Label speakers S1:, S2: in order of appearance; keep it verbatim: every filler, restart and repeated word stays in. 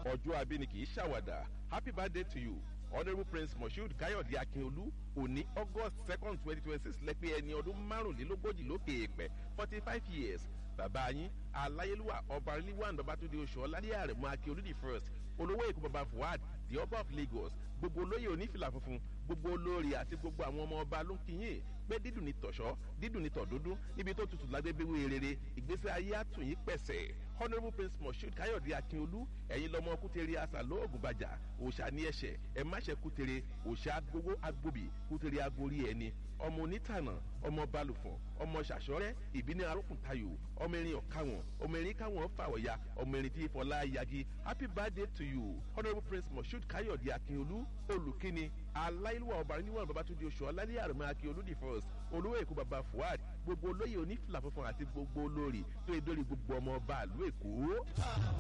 S1: ọjọ́ abíni kì í ṣàwàdà. Happy birthday to you. Honourable Prince Moshood Kayode Akinolu òní August second twenty twenty six lẹ́pẹ́ ẹni ọdún márùnlélógójì lókè èèpẹ̀ forty five years. Bàbá yín aláyélúwà ọba rilwan Babátúndé Oṣùọládé Àrẹ̀mú Akíolú the first olówó Èkó baba Fuad the ọba of Lagos gbogbo olóyè onífìlà funfun gbogbo olórí àti gbogbo àwọn ọmọ ọba ló ń kíyìn pé dídùn ní tọ̀ṣọ́ dídùn ní tọ̀dúndún níbi tó tutù lágbébéwé rere ìgbésẹ̀ ayé àtúnyí pẹ̀sẹ̀. Honourable Prince Moshood Kayode Akinolu ẹ̀yin lọmọ kútere àṣà lóògùn bàjà òòṣà ní ẹ̀ṣẹ̀ ẹ̀ má ṣe kútere òòṣà agbowó agbóbì kútere agorí ẹni ọmọ onítànà ọmọ balùfọ̀n ọmọ ṣàṣọrẹ́ ìbíní arókùntayò ọmọ erin ọ̀káwọn ọmọ erin káwọn fàwọ̀ya ọmọ erin tí fọlá yagi. Happy birthday to you Honourable Prince Moshood Kayode Akinolu olùkíni aláìlúwà ọba níwọ̀n Babátúndé Oṣùọládé Àrẹ̀mú Akíolú the first olówó Èkó baba Fuad gbogbo olóyè onífìlà funfun àti gbogbo olórí tó yẹ dórí gbogbo ọmọ ọba ìlú Èkó.